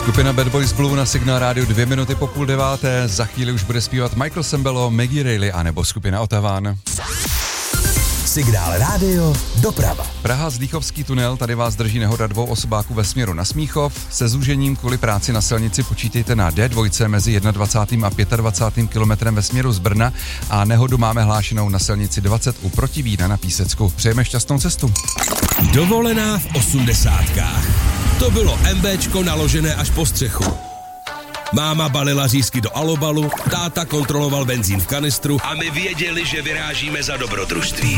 Skupina Bad Boys Blue na Signál rádiu 2 minuty po 8:30. Za chvíli už bude zpívat Michael Sembello, Maggie Reilly a nebo skupina Otavan. Signál rádio doprava. Praha Zdýchovský tunel, tady vás drží nehoda 2 osobáků ve směru na Smíchov. Se zúžením kvůli práci na silnici počítejte na D2 mezi 21. a 25. kilometrem ve směru z Brna a nehodu máme hlášenou na silnici 20 u Protivína na Písecku. Přejeme šťastnou cestu. Dovolená v 80kách. To bylo MBčko naložené až po střechu. Máma balila řízky do alobalu, táta kontroloval benzín v kanistru a my věděli, že vyrážíme za dobrodružství.